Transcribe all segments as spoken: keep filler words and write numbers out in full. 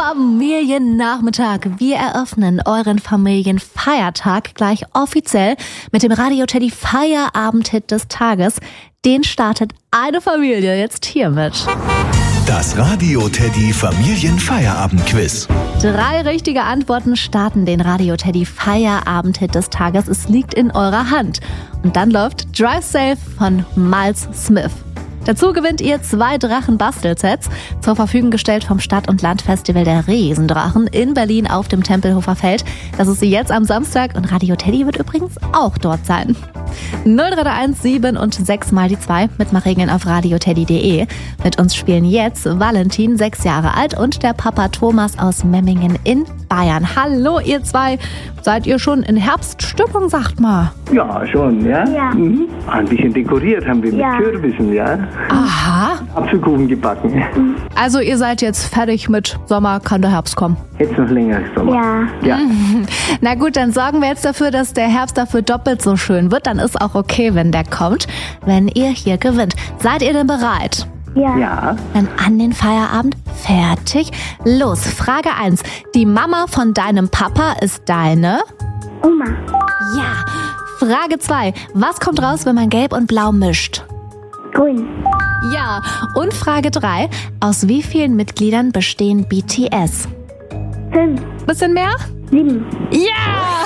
Familiennachmittag. Wir eröffnen euren Familienfeiertag gleich offiziell mit dem Radio Teddy Feierabend-Hit des Tages. Den startet eine Familie jetzt hiermit. Das Radio Teddy Familienfeierabend-Quiz. Drei richtige Antworten starten den Radio Teddy Feierabend-Hit des Tages. Es liegt in eurer Hand. Und dann läuft Drive Safe von Miles Smith. Dazu gewinnt ihr zwei Drachen-Bastelsets, zur Verfügung gestellt vom Stadt- und Landfestival der Riesendrachen in Berlin auf dem Tempelhofer Feld. Das ist jetzt am Samstag und Radio Teddy wird übrigens auch dort sein. null drei eins sieben und sechs mal die zwei, Mitmachregeln auf radioteddy punkt de. Mit uns spielen jetzt Valentin, sechs Jahre alt, und der Papa Thomas aus Memmingen in Bayern. Hallo ihr zwei, seid ihr schon in Herbststimmung, sagt mal? Ja, schon, ja. Ja. Mhm. Ein bisschen dekoriert haben wir Ja. mit Kürbissen, ja. Aha. Apfelkuchen gebacken. Also ihr seid jetzt fertig mit Sommer, kann der Herbst kommen. Jetzt noch länger Sommer. Ja. Ja. Na gut, dann sorgen wir jetzt dafür, dass der Herbst dafür doppelt so schön wird. Dann ist auch okay, wenn der kommt, wenn ihr hier gewinnt. Seid ihr denn bereit? Ja. Ja. Dann an den Feierabend. Fertig. Los, Frage eins. Die Mama von deinem Papa ist deine? Oma. Ja. Frage zwei. Was kommt raus, wenn man Gelb und Blau mischt? Grün. Ja. Und Frage drei. Aus wie vielen Mitgliedern bestehen B T S? Fünf. Bisschen mehr? Sieben. Ja!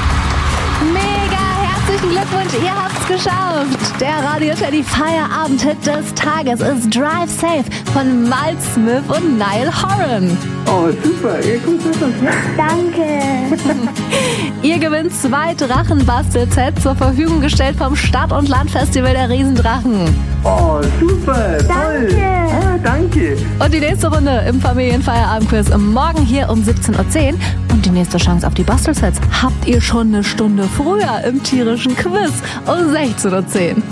Mega! Herzlichen Glückwunsch, ihr habt's geschafft! Der Radio Teddy Feierabend-Hit des Tages ist Drive Safe von Miles Smith und Niall Horan. Oh, super. Ja, gut, super. Danke. Ihr gewinnt zwei Drachen-Bastelsets, zur Verfügung gestellt vom Stadt- und Landfestival der Riesendrachen. Oh, super. Toll. Danke. Ah, danke. Und die nächste Runde im Familienfeierabend-Quiz morgen hier um siebzehn Uhr zehn. Und die nächste Chance auf die Bastelsets habt ihr schon eine Stunde früher im tierischen Quiz um sechzehn Uhr zehn.